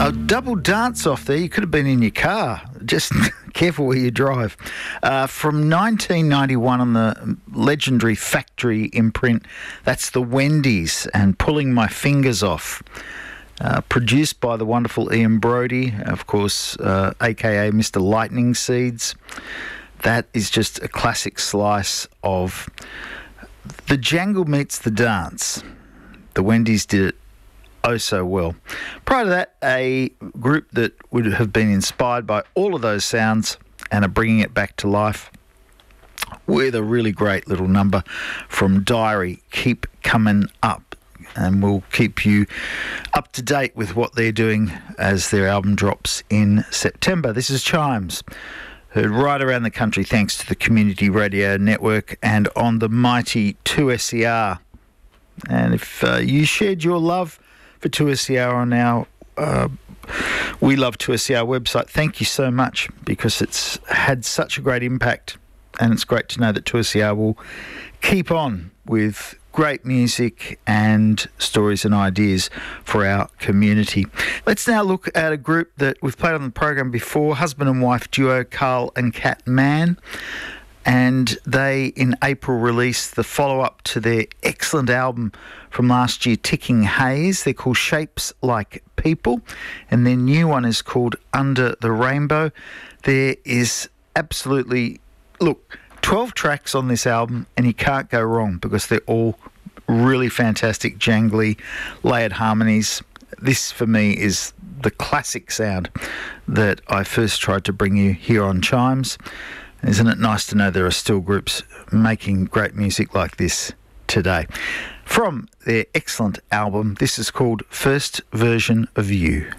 A double dance off there. You could have been in your car. Just careful where you drive. From 1991 on the legendary Factory imprint, that's the Wendy's and Pulling My Fingers Off. Produced by the wonderful Ian Brody, of course, a.k.a. Mr. Lightning Seeds. That is just a classic slice of the jangle meets the dance. The Wendy's did it oh so well. Prior to that, a group that would have been inspired by all of those sounds and are bringing it back to life with a really great little number from Diary, Keep Coming Up. And we'll keep you up to date with what they're doing as their album drops in September. This is Chimes, heard right around the country thanks to the Community Radio Network and on the mighty 2SER. And if you shared your love for 2SER on our We Love 2SER website, thank you so much, because it's had such a great impact, and it's great to know that 2SER will keep on with great music and stories and ideas for our community. Let's now look at a group that we've played on the program before, husband and wife duo Carl and Kat Mann. And they, in April, released the follow-up to their excellent album from last year, Ticking Haze. They're called Shapes Like People, and their new one is called Under the Rainbow. There is absolutely, 12 tracks on this album, and you can't go wrong because they're all really fantastic, jangly, layered harmonies. This, for me, is the classic sound that I first tried to bring you here on Chimes. Isn't it nice to know there are still groups making great music like this today? From their excellent album, this is called First Version of You.